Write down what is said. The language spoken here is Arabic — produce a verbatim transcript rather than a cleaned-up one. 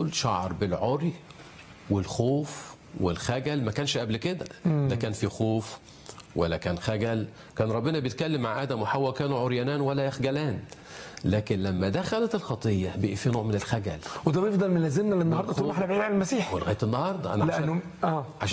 الرسول شعر بالعري والخوف والخجل، ما كانش قبل كده. لا كان في خوف ولا كان خجل، كان ربنا بيتكلم مع آدم وحواء كانوا عريانان ولا يخجلان. لكن لما دخلت الخطية بقي في نوع من الخجل، وده بيفضل ملازمنا للنهارده طول ما احنا بعيد عن المسيح ولغايه النهارده. انا لانه عشان اه